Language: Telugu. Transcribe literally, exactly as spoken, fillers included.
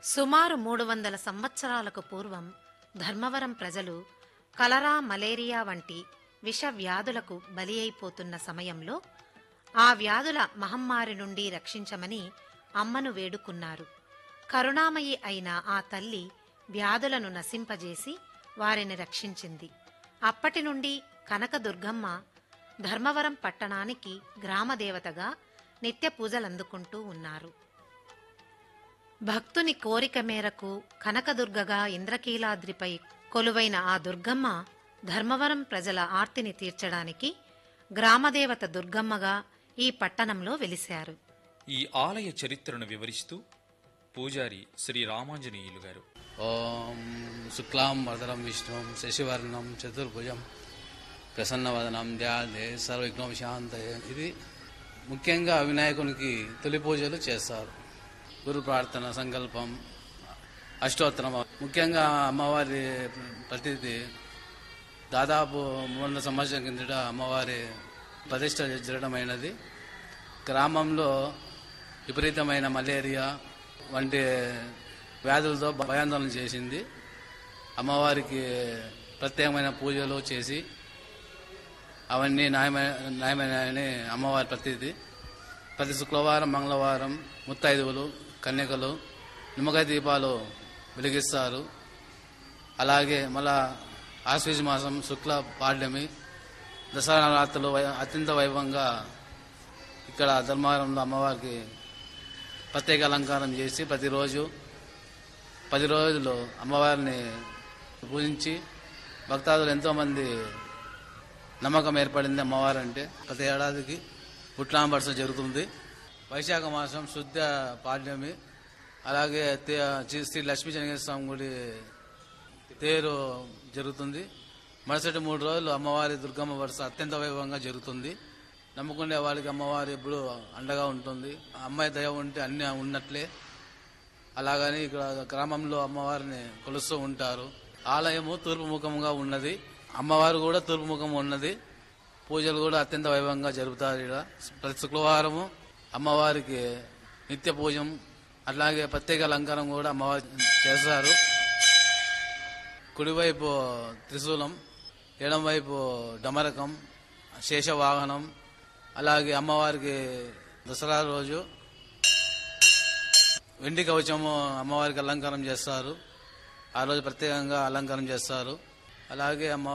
సుమారు మూడు వందల సంవత్సరాలకు పూర్వం ధర్మవరం ప్రజలు కలరా, మలేరియా వంటి విష వ్యాధులకు బలి అయిపోతున్న సమయంలో ఆ వ్యాధుల మహమ్మారి నుండి రక్షించమని అమ్మను వేడుకున్నారు. కరుణామయి అయిన ఆ తల్లి వ్యాధులను నశింపజేసి వారిని రక్షించింది. అప్పటి నుండి కనకదుర్గమ్మ ధర్మవరం పట్టణానికి గ్రామదేవతగా నిత్య పూజలందుకుంటూ ఉన్నారు. భక్తుని కోరిక మేరకు కనకదుర్గగా ఇంద్రకీలాద్రిపై కొలువైన ఆ దుర్గమ్మ ధర్మవరం ప్రజల ఆర్తిని తీర్చడానికి గ్రామదేవత దుర్గమ్మగా ఈ పట్టణంలో వెలిశారు. ఈ ఆలయ చరిత్రను వివరిస్తూ పూజారి శ్రీ రామాంజనేయులు గారు ఓం శుక్లాం వరదరం విష్ణుం శశివర్ణం చతుర్భుజం ప్రసన్నవదనం ధ్యాదే సర్వవిఘ్నం శాంతయే. ఇది ముఖ్యంగా వినాయకునికి తొలి పూజలు చేస్తారు. గురు ప్రార్థన, సంకల్పం, అష్టోత్తరం. ముఖ్యంగా అమ్మవారి ప్రతిథి దాదాపు మూడు వందల సంవత్సరం కిందట అమ్మవారి ప్రతిష్ట జరగడమైనది. గ్రామంలో విపరీతమైన మలేరియా వంటి వ్యాధులతో భయాందోళన చేసింది. అమ్మవారికి ప్రత్యేకమైన పూజలు చేసి అవన్నీ న్యాయమైన న్యాయమైనని అమ్మవారి ప్రతిథి. ప్రతి శుక్రవారం, మంగళవారం ముత్తైదువులు, కన్యకలు నిమ్మకాయ దీపాలు వెలిగిస్తారు. అలాగే మళ్ళా ఆశ్వీజ మాసం శుక్ల పాడ్యమి, దసరా నవరాత్రులు అత్యంత వైభవంగా ఇక్కడ ధర్మవరంలో అమ్మవారికి ప్రత్యేక అలంకారం చేసి ప్రతిరోజు పది రోజులు అమ్మవారిని పూజించి భక్తాదులు ఎంతోమంది నమ్మకం ఏర్పడింది అమ్మవారు అంటే. ప్రతి ఏడాదికి పుట్నాంబర్స జరుగుతుంది. వైశాఖ మాసం శుద్ధ పాడ్యమి, అలాగే శ్రీ లక్ష్మీ చెన్నకేశ్వర స్వామి గుడి తేరు జరుగుతుంది. మరుసటి మూడు రోజులు అమ్మవారి దుర్గమ్మ వరుస అత్యంత వైభవంగా జరుగుతుంది. నమ్ముకునే వాళ్ళకి అమ్మవారి ఎప్పుడు అండగా ఉంటుంది. అమ్మాయి దయ ఉంటే అన్ని ఉన్నట్లే. అలాగని ఇక్కడ గ్రామంలో అమ్మవారిని కొలుస్తూ ఉంటారు. ఆలయము తూర్పు ముఖంగా ఉన్నది. అమ్మవారు కూడా తూర్పు ముఖం ఉన్నది. పూజలు కూడా అత్యంత వైభవంగా జరుపుతారు. ఇక్కడ ప్రతి శుక్రవారము అమ్మవారికి నిత్య పూజం, అట్లాగే ప్రత్యేక అలంకారం కూడా అమ్మవారు చేస్తారు. కుడివైపు త్రిశూలం, ఎడం వైపు డమరకం, శేషవాహనం. అలాగే అమ్మవారికి దసరా రోజు వెండి కవచము అమ్మవారికి అలంకారం చేస్తారు. ఆ రోజు ప్రత్యేకంగా అలంకారం చేస్తారు. అలాగే అమ్మ